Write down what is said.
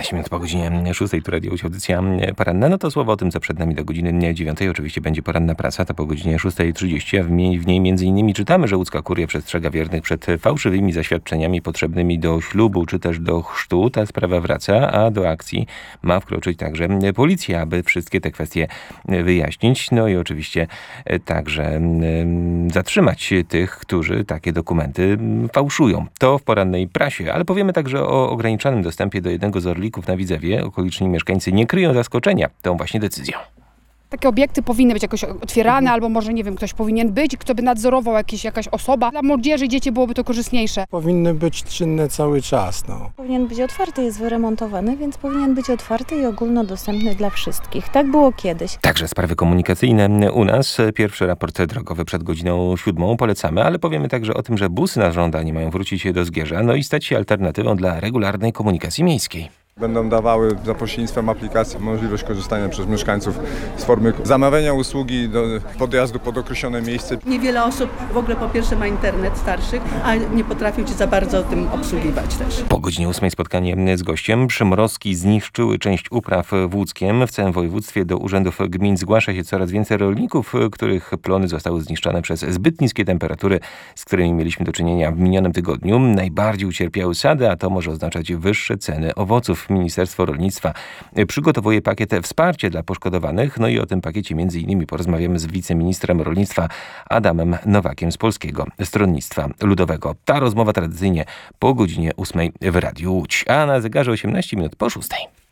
18 minut po godzinie 6, tu Radio Łódź, audycja poranna. No to słowo o tym, co przed nami do godziny 9. Oczywiście będzie poranna praca, to po godzinie 6:30, a w niej m.in. czytamy, że łódzka kuria przestrzega wiernych przed fałszywymi zaświadczeniami potrzebnymi do ślubu, czy też do chrztu. Ta sprawa wraca, a do akcji ma wkroczyć także policja, aby wszystkie te kwestie wyjaśnić. No i oczywiście także zatrzymać tych, którzy takie dokumenty fałszują. To w porannej prasie, ale powiemy także o ograniczonym dostępie do jednego z orlików na Widzewie. Okoliczni mieszkańcy nie kryją zaskoczenia tą właśnie decyzją. Takie obiekty powinny być jakoś otwierane, albo może, nie wiem, ktoś powinien być, kto by nadzorował jakaś osoba. Dla młodzieży, dzieci byłoby to korzystniejsze. Powinny być czynne cały czas. Powinien być otwarty, jest wyremontowany, więc powinien być otwarty i ogólnodostępny dla wszystkich. Tak było kiedyś. Także sprawy komunikacyjne u nas. Pierwszy raport drogowy przed godziną 7 polecamy, ale powiemy także o tym, że busy na żądanie mają wrócić do Zgierza, no i stać się alternatywą dla regularnej komunikacji miejskiej. Będą dawały za pośrednictwem aplikacji możliwość korzystania przez mieszkańców z formy zamawiania usługi do podjazdu pod określone miejsce. Niewiele osób w ogóle po pierwsze ma internet starszych, a nie potrafią się za bardzo tym obsługiwać też. Po godzinie 8 spotkanie z gościem. Przymrozki zniszczyły część upraw w Łódzkiem. W całym województwie do urzędów gmin zgłasza się coraz więcej rolników, których plony zostały zniszczone przez zbyt niskie temperatury, z którymi mieliśmy do czynienia w minionym tygodniu. Najbardziej ucierpiały sady, a to może oznaczać wyższe ceny owoców. Ministerstwo Rolnictwa przygotowuje pakiet wsparcia dla poszkodowanych. No i o tym pakiecie m.in. porozmawiamy z wiceministrem rolnictwa Adamem Nowakiem z Polskiego Stronnictwa Ludowego. Ta rozmowa tradycyjnie po godzinie 8 w Radiu Łódź, a na zegarze 18 minut po 6.